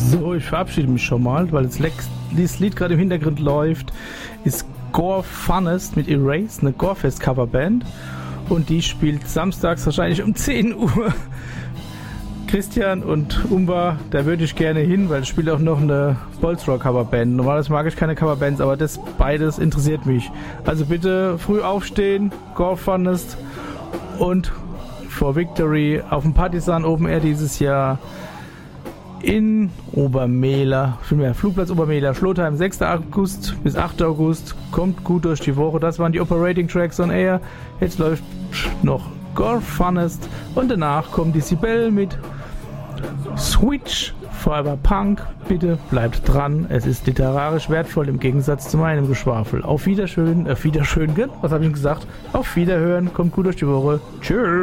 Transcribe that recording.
So, ich verabschiede mich schon mal, weil das Lied gerade im Hintergrund läuft. Ist Gore Funnest mit Erase, eine Gorefest-Coverband. Und die spielt samstags wahrscheinlich um 10 Uhr. Christian und Umba, da würde ich gerne hin, weil es spielt auch noch eine Bolzrock-Coverband. Normalerweise mag ich keine Coverbands, aber das beides interessiert mich. Also bitte früh aufstehen, Gore Funnest und For Victory auf dem Partisan Open Air dieses Jahr in Obermehler, Flugplatz Obermehler, Schlotheim, 6. August bis 8. August. Kommt gut durch die Woche. Das waren die Operating Tracks on Air. Jetzt läuft noch Gore Funnest und danach kommt die Sibel mit Switch Forever Punk. Bitte bleibt dran. Es ist literarisch wertvoll im Gegensatz zu meinem Geschwafel. Auf Wiedersehen, gell? Was habe ich gesagt? Auf Wiederhören. Kommt gut durch die Woche. Tschüss.